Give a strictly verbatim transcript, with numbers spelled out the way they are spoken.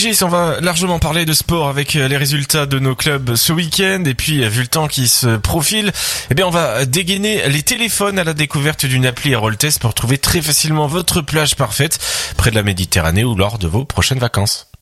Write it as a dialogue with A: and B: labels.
A: Régis, on va largement parler de sport avec les résultats de nos clubs ce week-end. Et puis, vu le temps qui se profile, eh bien, on va dégainer les téléphones à la découverte d'une appli Aeroltest pour trouver très facilement votre plage parfaite près de la Méditerranée ou lors de vos prochaines vacances.